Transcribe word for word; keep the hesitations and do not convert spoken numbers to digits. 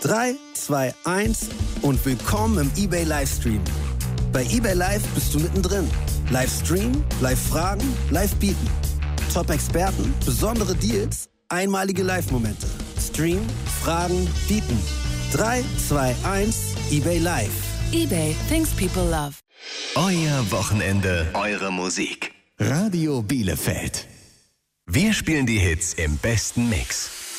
drei, zwei, eins und willkommen im eBay Livestream. Bei eBay Live bist du mittendrin. Livestream, Live-Fragen, Live-Bieten. Top-Experten, besondere Deals, einmalige Live-Momente. Stream, Fragen, Bieten. drei, zwei, eins, eBay Live. eBay, things people love. Euer Wochenende, eure Musik. Radio Bielefeld. Wir spielen die Hits im besten Mix.